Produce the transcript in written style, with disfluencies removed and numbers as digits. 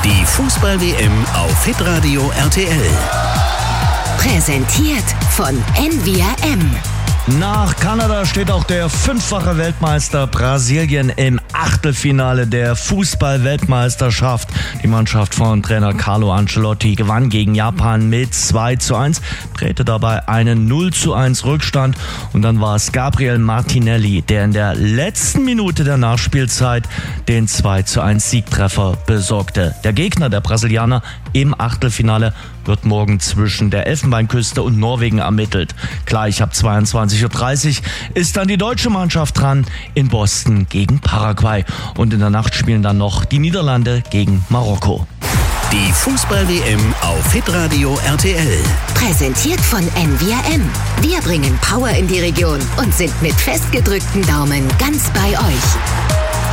Die Fußball-WM auf Hitradio RTL. Präsentiert von NVRM. Nach Kanada steht auch der fünffache Weltmeister Brasilien im Achtelfinale der Fußball-Weltmeisterschaft. Die Mannschaft von Trainer Carlo Ancelotti gewann gegen Japan mit 2:1, drehte dabei einen 0:1 Rückstand und dann war es Gabriel Martinelli, der in der letzten Minute der Nachspielzeit den 2:1 Siegtreffer besorgte. Der Gegner der Brasilianer im Achtelfinale wird morgen zwischen der Elfenbeinküste und Norwegen ermittelt. Gleich ab 22:30 Uhr ist dann die deutsche Mannschaft dran in Boston gegen Paraguay. Und in der Nacht spielen dann noch die Niederlande gegen Marokko. Die Fußball-WM auf Hitradio RTL. Präsentiert von NVRM. Wir bringen Power in die Region und sind mit festgedrückten Daumen ganz bei euch.